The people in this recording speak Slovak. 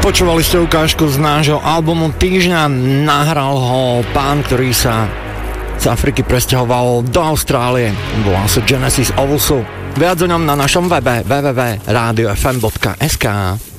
Počúvali ste ukážku z nášho albumu týždňa, nahral ho pán, ktorý sa z Afriky presťahoval do Austrálie, volá sa Genesis Owusu. Viac o ňom na našom webe www.radiofm.sk.